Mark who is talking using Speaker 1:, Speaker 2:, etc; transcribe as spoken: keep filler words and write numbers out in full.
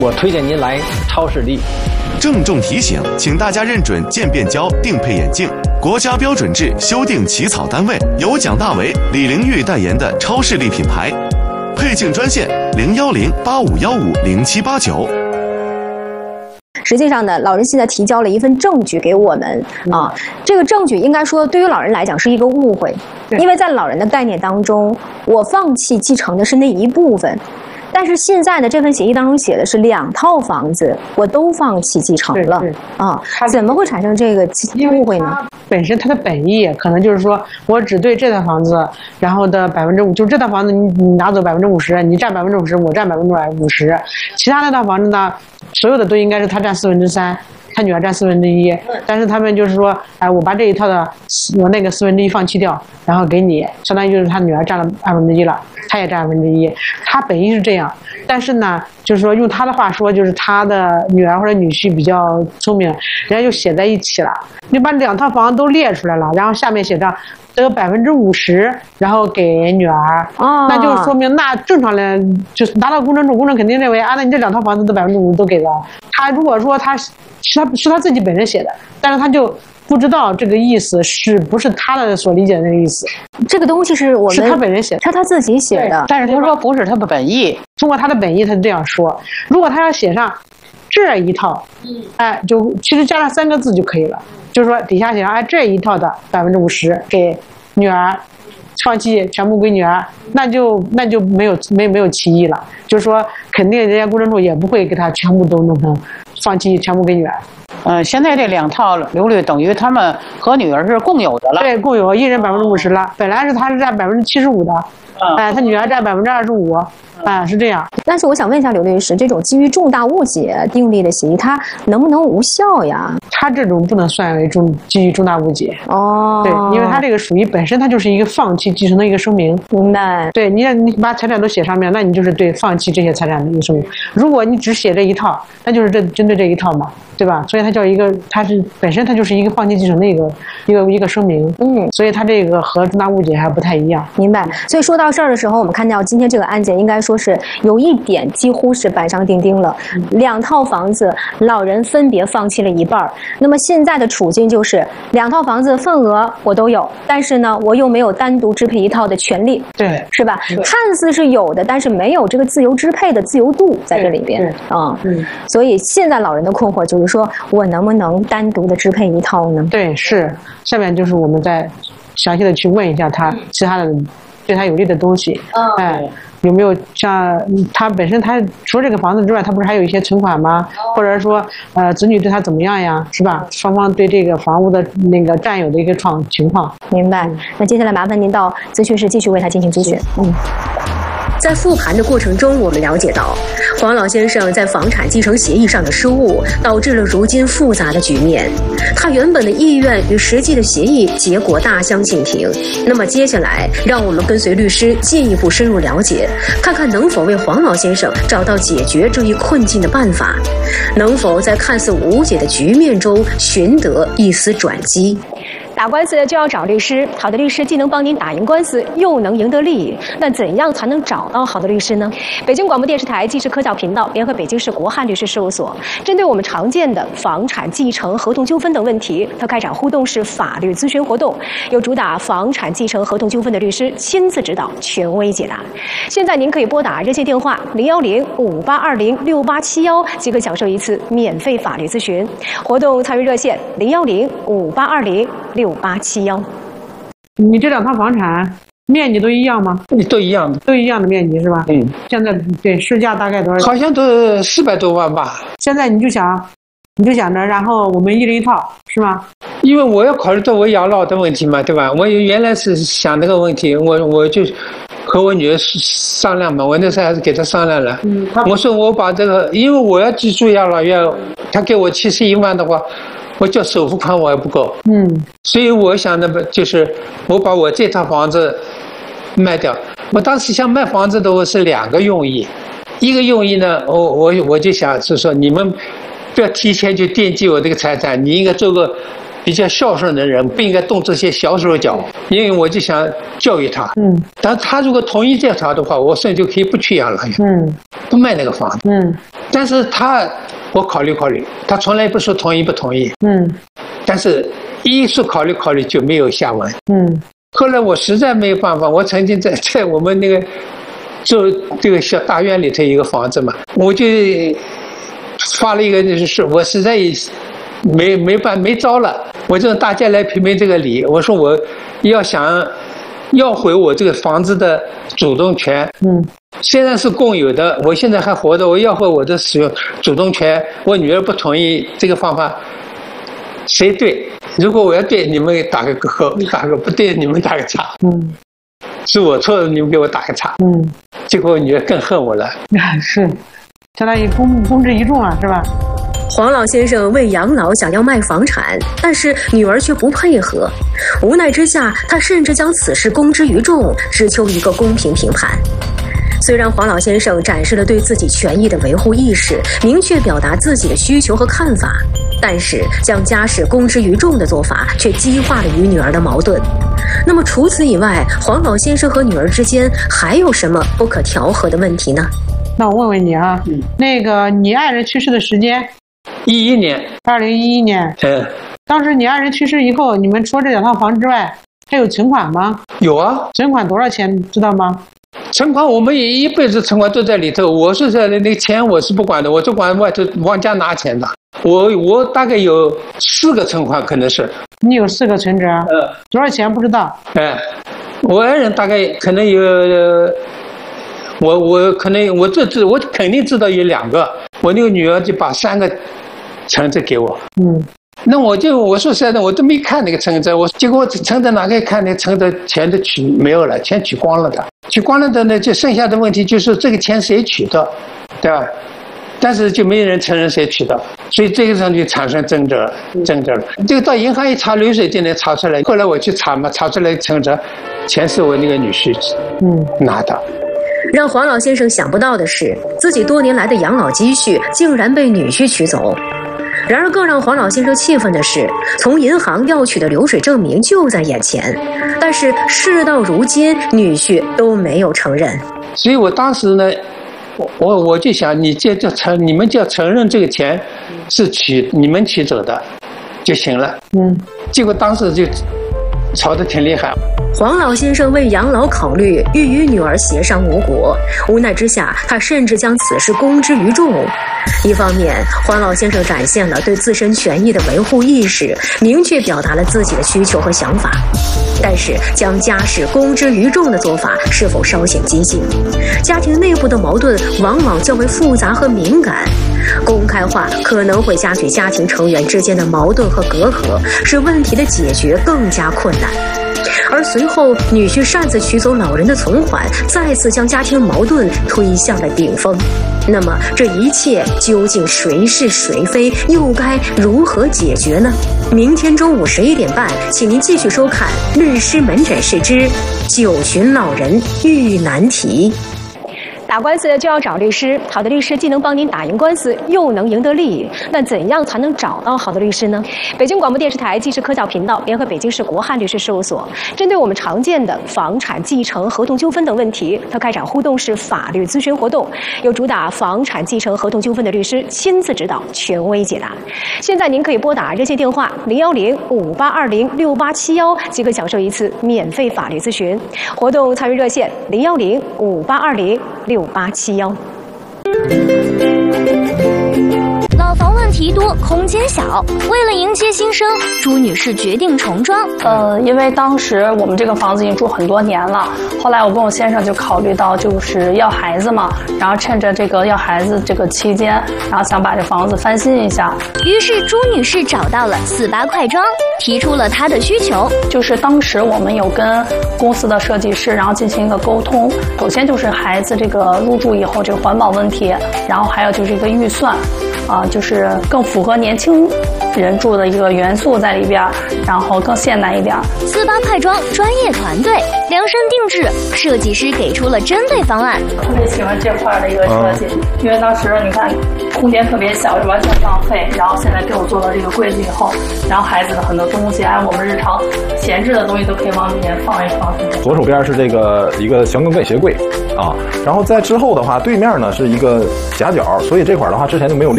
Speaker 1: 我推荐您来超视力。
Speaker 2: 郑重提醒，请大家认准渐变焦定配眼镜，国家标准制修订起草单位由蒋大为、李玲玉代言的超视力品牌。配镜专线零幺零八五幺五零七八九。
Speaker 3: 实际上呢，老人现在提交了一份证据给我们啊，这个证据应该说对于老人来讲是一个误会，因为在老人的概念当中，我放弃继承的是那一部分。但是现在的这份协议当中写的是两套房子，我都放弃继承了啊，怎么会产生这个误会呢？
Speaker 4: 本身它的本意可能就是说我只对这套房子，然后的百分之五，就这套房子你你拿走百分之五十，你占百分之五十，我占百分之五十，其他那套房子呢，所有的都应该是他占四分之三。他女儿占四分之一，但是他们就是说，哎，我把这一套的我那个四分之一放弃掉，然后给你，相当于就是他女儿占了二分之一了，他也占二分之一。他本意是这样，但是呢，就是说用他的话说，就是他的女儿或者女婿比较聪明，人家就写在一起了。你把两套房都列出来了，然后下面写上得百分之五十，然后给女儿，哦，那就说明那正常的就是拿到公证处，公证肯定认为啊，那你这两套房子的百分之五十都给了。他如果说他是他是他自己本人写的，但是他就不知道这个意思是不是他的所理解的那个意思。这个东西是我们是他本人写的，是他自己写的，
Speaker 5: 但是他说不是他的本意。
Speaker 4: 通过他的本意，他是这样说。如果他要写上这一套，哎，就其实加上三个字就可以了，就是说底下写上哎这一套的百分之五十给女儿，放弃全部归女儿，那就那就没有没没有歧义了。就是说，肯定人家公证处也不会给他全部都弄成放弃全部给女儿。
Speaker 5: 嗯，现在这两套流率等于他们和女儿是共有的了。
Speaker 4: 对，共有，一人百分之五十了。本来是他是占百分之七十五的，嗯、哎，他女儿占百分之二十五。啊，是这样。但是我想问一下刘律师，这种基于重大误解订立的协议，它能不能无效呀？它这种不能算为重基于重大误解哦。对，因为它这个属于本身它就是一个放弃继承的一个声明。明白。对，你你把财产都写上面，那你就是对放弃这些财产的一个声明。如果你只写这一套，那就是这针对这一套嘛，对吧？所以它叫一个，它是本身它就是一个放弃继承的一个一个一个声明。嗯。所以它这个和重大误解还不太一样。明白。所以说到这儿的时候，我们看到今天这个案件应该说。说是有一点几乎是板上钉钉了，两套房子老人分别放弃了一半，那么现在的处境就是两套房子份额我都有，但是呢我又没有单独支配一套的权利，对，是吧？看似是有的，但是没有这个自由支配的自由度在这里边啊、嗯。所以现在老人的困惑就是说我能不能单独的支配一套呢？对，是。下面就是我们再详细的去问一下他其他的对他有利的东西，哦、哎。有没有像他本身他除了这个房子之外，他不是还有一些存款吗？或者说呃子女对他怎么样呀？是吧？双方对这个房屋的那个占有的一个状情况。明白。那接下来麻烦您到咨询室继续为他进行咨询。嗯。
Speaker 6: 在复盘的过程中，我们了解到，黄老先生在房产继承协议上的失误，导致了如今复杂的局面。他原本的意愿与实际的协议结果大相径庭。那么接下来，让我们跟随律师进一步深入了解，看看能否为黄老先生找到解决这一困境的办法，能否在看似无解的局面中寻得一丝转机。
Speaker 3: 打官司就要找律师，好的律师既能帮您打赢官司，又能赢得利益。那怎样才能找到好的律师呢？北京广播电视台纪实科教频道联合北京市国汉律师事务所，针对我们常见的房产继承、合同纠纷等问题，它开展互动式法律咨询活动，由主打房产继承、合同纠纷的律师亲自指导，权威解答。现在您可以拨打热线电话零幺零五八二零六八七幺，即可享受一次免费法律咨询。活动参与热线零幺零五八二零六八七幺。
Speaker 4: 你这两套房产面积都一样吗？
Speaker 7: 都一样的，
Speaker 4: 都一样的面积是吧？嗯。现在对市价大概多少？
Speaker 7: 好像都四百多万吧。
Speaker 4: 现在你就想，你就想着，然后我们一人一套，是吗？
Speaker 7: 因为我要考虑到我养老的问题嘛，对吧？我原来是想这个问题，我我就和我女儿商量嘛，我那时候还是给她商量了。嗯。我说我把这个，因为我要寄住养老院，他给我七十一万的话。我叫首付款我还不够，嗯，所以我想的就是我把我这套房子卖掉。我当时想卖房子的我是两个用意，一个用意呢，我我我就想是说你们不要提前就惦记我这个财产，你应该做个比较孝顺的人，不应该动这些小手脚。因为我就想教育他，嗯，但他如果同意这条的话，我甚至就可以不去养老院，嗯。 不卖那个房子。
Speaker 4: 嗯，
Speaker 7: 但是他我考虑考虑，他从来不说同意不同意。
Speaker 4: 嗯，
Speaker 7: 但是一说考虑考虑就没有下文。
Speaker 4: 嗯，
Speaker 7: 后来我实在没有办法，我曾经在在我们那个做这个小大院里头一个房子嘛，我就发了一个就是我实在没没办没招了，我就大家来评评这个理。我说我要想要回我这个房子的主动权，
Speaker 4: 嗯，
Speaker 7: 虽然是共有的，我现在还活着，我要回我的使用主动权。我女儿不同意这个方法，谁对？如果我要对，你们打个勾；打个不对，你们打个叉。
Speaker 4: 嗯，
Speaker 7: 是我错了，你们给我打个叉。
Speaker 4: 嗯，
Speaker 7: 结果我女儿更恨我了。
Speaker 4: 是，相当于公公之于众了，是吧？
Speaker 6: 黄老先生为养老想要卖房产，但是女儿却不配合。无奈之下，他甚至将此事公之于众，只求一个公平评判。虽然黄老先生展示了对自己权益的维护意识，明确表达自己的需求和看法，但是将家事公之于众的做法却激化了与女儿的矛盾。那么除此以外，黄老先生和女儿之间还有什么不可调和的问题呢？
Speaker 4: 那我问问你啊，嗯、那个你爱人去世的时间？
Speaker 7: 一一年，
Speaker 4: 二零一一年。
Speaker 7: 嗯，
Speaker 4: 当时你爱人去世以后，你们除了这两套房之外，还有存款吗？
Speaker 7: 有啊，
Speaker 4: 存款多少钱，知道吗？
Speaker 7: 存款我们一辈子存款都在里头，我是在那个钱我是不管的，我就管外头往家拿钱的。我我大概有四个存款，可能是。
Speaker 4: 你有四个存折？
Speaker 7: 呃，
Speaker 4: 多少钱不知道？
Speaker 7: 哎，我爱人大概可能有，我我可能我这次我肯定知道有两个，我那个女儿就把三个存折给我。
Speaker 4: 嗯。
Speaker 7: 那我就我说实在的，我都没看那个存折，我结果存折哪个看那个存折钱都取没有了，钱取光了的，取光了的呢，就剩下的问题就是这个钱谁取的，对吧？但是就没人承认谁取的，所以这个上就产生争执了，争执了。这个到银行一查流水就能查出来，后来我去查嘛，查出来存折，钱是我那个女婿嗯拿的。
Speaker 6: 让黄老先生想不到的是，自己多年来的养老积蓄竟然被女婿取走。然而更让黄老先生气愤的是，从银行要取的流水证明就在眼前，但是事到如今，女婿都没有承认。
Speaker 7: 所以我当时呢，我我就想，你就就承你们就要承认这个钱是取你们取走的就行了。嗯，结果当时就吵得挺厉害。
Speaker 6: 黄老先生为养老考虑，欲与女儿协商无果，无奈之下，他甚至将此事公之于众。一方面，黄老先生展现了对自身权益的维护意识，明确表达了自己的需求和想法。但是，将家事公之于众的做法是否稍显激进？家庭内部的矛盾往往较为复杂和敏感，公开化可能会加剧家庭成员之间的矛盾和隔阂，使问题的解决更加困难。而随后，女婿擅自取走老人的存款，再次将家庭矛盾推向了顶峰。那么，这一切究竟谁是谁非，又该如何解决呢？明天中午十一点半，请您继续收看《律师门诊室之九旬老人遇难题》。
Speaker 3: 打官司就要找律师，好的律师既能帮您打赢官司，又能赢得利益。那怎样才能找到好的律师呢？北京广播电视台纪实科教频道联合北京市国汉律师事务所，针对我们常见的房产继承、合同纠纷等问题，它开展互动式法律咨询活动，由主打房产继承、合同纠纷的律师亲自指导，权威解答。现在您可以拨打热线电话零幺零五八二零六八七幺，即可享受一次免费法律咨询。活动参与热线零幺零五八二零六八七幺。
Speaker 8: 老房问题多，空间小，为了迎接新生，朱女士决定重装。
Speaker 9: 呃，因为当时我们这个房子已经住很多年了，后来我跟我先生就考虑到就是要孩子嘛，然后趁着这个要孩子这个期间，然后想把这房子翻新一下。
Speaker 8: 于是朱女士找到了四八快装，提出了她的需求。
Speaker 9: 就是当时我们有跟公司的设计师，然后进行一个沟通。首先就是孩子这个入住以后这个环保问题，然后还有就是一个预算。啊，就是更符合年轻人住的一个元素在里边，然后更现代一点。
Speaker 8: 四八快装专业团队量身定制，设计师给出了针对方案。
Speaker 9: 特别喜欢这块的一个设计，嗯、因为当时你看空间特别小，完全浪费。然后现在给我做了这个柜子以后，然后孩子的很多东西，还有我们日常闲置的东西都可以往里面放一放。
Speaker 10: 左手边是这个一个箱根跟鞋柜啊，然后在之后的话，对面呢是一个夹角，所以这块的话之前就没有列。